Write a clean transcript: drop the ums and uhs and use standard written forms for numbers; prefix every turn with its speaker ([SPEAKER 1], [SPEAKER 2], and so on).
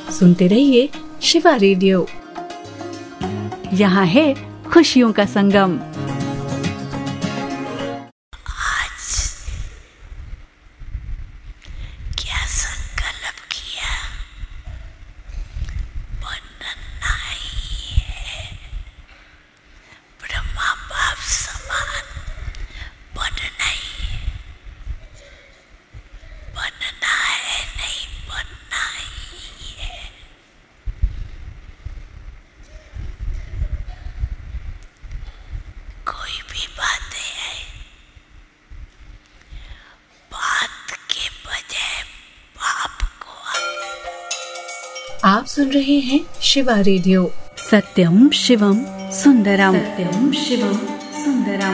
[SPEAKER 1] सुनते रहिए शिवा रेडियो। यहाँ है खुशियों का संगम। आप सुन रहे हैं शिवा रेडियो। सत्यम शिवम सुंदरम। सत्यम शिवम सुंदरम।